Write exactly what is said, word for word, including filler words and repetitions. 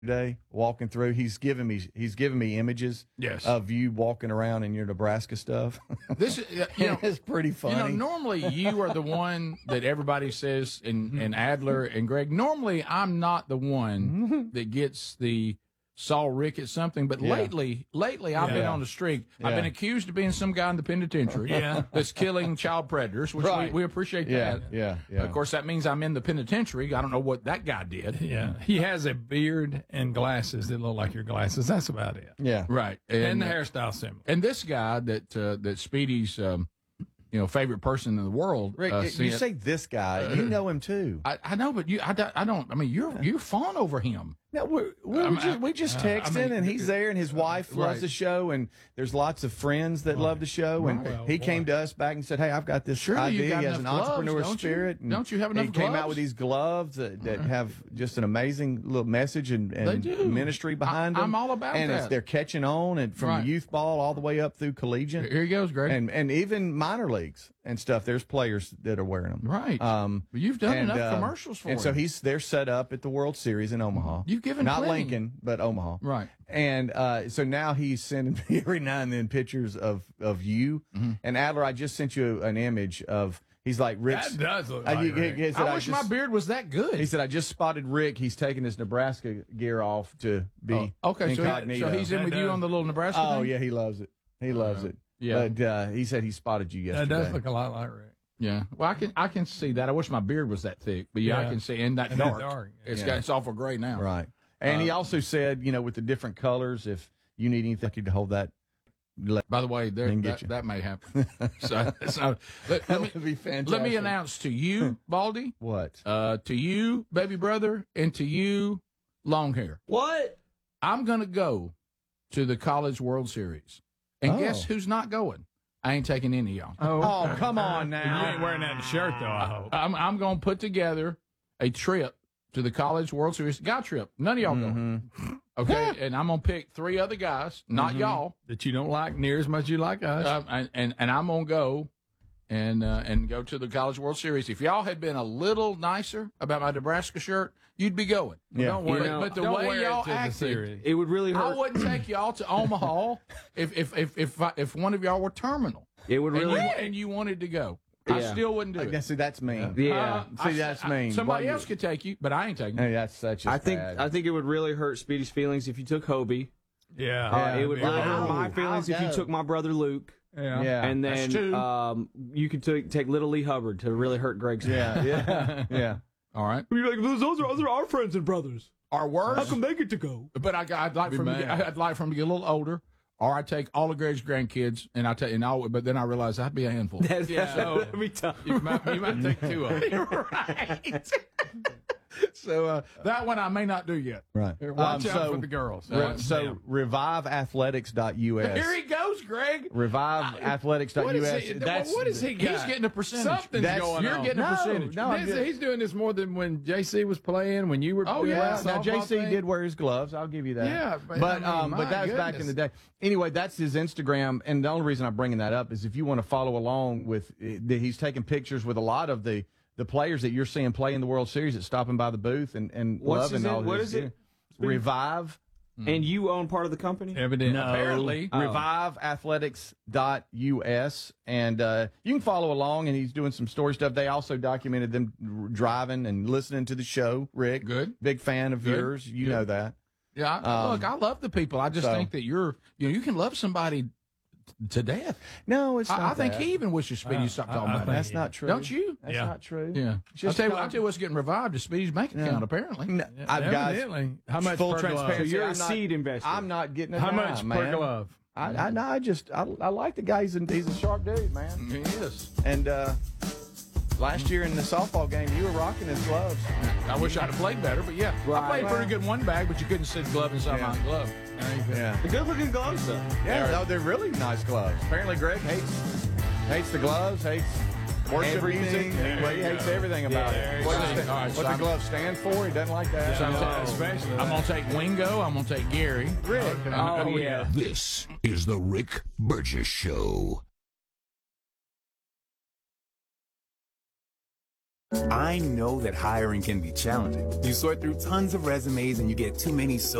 today walking through. He's giving me he's giving me images yes. of you walking around in your Nebraska stuff. This uh, you know, it's pretty funny. You know, normally you are the one that everybody says, and, and Adler and Greg. Normally, I'm not the one that gets the saw Rick at something, but Yeah. lately, lately I've Yeah. been on the streak. Yeah. I've been accused of being some guy in the penitentiary Yeah. that's killing child predators, which Right. we, we appreciate yeah, that. yeah, yeah. Of course, that means I'm in the penitentiary. I don't know what that guy did. Yeah, he has a beard and glasses that look like your glasses. That's about it. Yeah, Right. And, the hairstyle similar. And this guy that uh, that Speedy's um, you know favorite person in the world. Rick, uh, you sent- say this guy, you know him too. I, I know, but you, I, don't- I don't. I mean, you're you're fawn over him. No, we're, we're I'm- just, we just uh, texting, I mean, and he's there, and his wife right. loves the show, and there's lots of friends that love the show, and Well, he boy. came to us back and said, "Hey, I've got this Surely you idea." got He has an enough gloves, entrepreneur don't you? spirit. and Don't you have enough He came out gloves? with these gloves that, that have just an amazing little message and, They and do. ministry behind I- them. I'm all about and it's, that. they're catching on, and from Right. the youth ball all the way up through collegiate, Here he goes, Greg. and and even minor leagues and stuff. There's players that are wearing them. Right. Um, But you've done and, enough uh, commercials for and him. so he's they're set up at the World Series in Omaha. You've given not plenty. Lincoln, but Omaha. Right. And uh, so now he's sending me every now and then pictures of of you. Mm-hmm. And Adler, I just sent you an image of. He's like Rick's. That does look uh, like you- he- Rick. he said, I wish just- my beard was that good. He said, "I just spotted Rick. He's taking his Nebraska gear off to be Oh, okay, so, he, incognito." so he's in That with you does- on the little Nebraska Oh thing? yeah, he loves it. He loves it. yeah. But uh, he said he spotted you That yesterday. does look a lot like Rick. Yeah. Well, I can I can see that. I wish my beard was that thick, but yeah, I Yeah. can see in that In that dark. dark, yeah. It's Yeah. got it's awful gray now. Right. And he Uh, also said, you know, with the different colors, if you need anything to hold that, let, By the way, there, Didn't get that, you. that may happen. so, so let, that let me would be fantastic. let me announce to you, Baldy, What? uh, to you, baby brother, and to you, long hair. What? I'm going to go to the College World Series. And Oh. guess who's not going? I ain't taking any of y'all. Oh, come on You now. ain't wearing that in the shirt, though, I hope. I'm, I'm going to put together a trip to the College World Series. Guy trip. None of y'all Mm-hmm. go. Okay? And I'm going to pick three other guys, not y'all. That you don't like near as much as you like us. Uh, and, and, and I'm going to go and uh, and go to the College World Series. If y'all had been a little nicer about my Nebraska shirt, you'd be going. Yeah. don't wear But, it. but the don't way wear it y'all to the acted, series. It would really I hurt. wouldn't take y'all to Omaha if if if if, I, if one of y'all were terminal It would and, really. you, and you wanted to go. I Yeah. still wouldn't do I it. guess see, that's mean. Yeah. Uh, See, I- that's I- mean. Somebody Why else you- could take you, but I ain't taking you. Hey, that's such. I think bad. I think it would really hurt Speedy's feelings if you took Hobie. Yeah. Uh, Yeah, it would really I'll- hurt my feelings I'll if you go. took my brother Luke. Yeah. Yeah. And That's then two. um, you could take take little Lee Hubbard to really hurt Greg's yeah, yeah, yeah. All right. You'd be like, those, those are those are our friends and brothers. Or worse, they get to go? but I, I'd like for him to get, mad. I'd like for him to get a little older, or I take all of Greg's grandkids, and I take and I but then I realize that'd be a handful. That's, Yeah. that'd be tough. you, might, you might take two of them. right. so uh, that one I may not do yet. Right. Here, watch Um, out so, for the girls. Re- Uh, so damn. revive athletics dot U S. Here he goes, Greg. revive athletics dot What U is S. he- That's what is he got? He's getting a percentage. Something's That's- going You're on. getting a No, percentage. no, I'm This- just- he's doing this more than when J C was playing, when you were Oh, doing yeah. that Now softball J C thing. did wear his gloves. I'll give you that. Yeah, but, but I mean, um, my but that was back in the goodness. day. Anyway, that's his Instagram, and the only reason I'm bringing that up is if you want to follow along with, uh, he's taking pictures with a lot of the the players that you're seeing play in the World Series that's stopping by the booth and and What's loving his- all what his is it? Revive. And you own part of the company? Evidently. Apparently. Oh. revive athletics dot U S, and uh, you can follow along, and he's doing some story stuff. They also documented them r- driving and listening to the show. Rick, Good. big fan of Good. yours, you Good. know that. Yeah, I, Um, look, I love the people. I just so- think that you're, you know, you can love somebody t- to death. No, it's not I, I think that. he even wishes Speedy Uh, stopped I- talking I about think- that. That's not true. Don't you? That's Yeah. not true. Yeah. I'll Just tell you, what, come- I'll tell you what's getting revived is Speedy's bank account, Yeah. apparently. No, I've got Evidently. How much full per glove? transparency. So you're a I'm not- seed investor. I'm not getting a How dime, much man. per glove? I, I, no, I just I, I like the guy. He's a, he's a sharp dude, man. He is. And uh, last year in the softball game, you were rocking his gloves. I wish I'd have played better, but yeah. I played pretty good in one bag, but you couldn't see the glove inside Yeah. my glove. Yeah, The good looking gloves, though. yeah. No, they're really nice gloves. Apparently, Greg hates hates the gloves, hates worship Everything. music. There well, he you hates go. everything about Yeah, it. What, there does you the, go. All right, what so the I'm- glove stand for? He doesn't like that. So I'm, No, ta- especially I'm going to take Wingo. I'm going to take Gary. Rick. Oh, yeah. This is the Rick Burgess Show. I know that hiring can be challenging. You sort through tons of resumes and you get too many so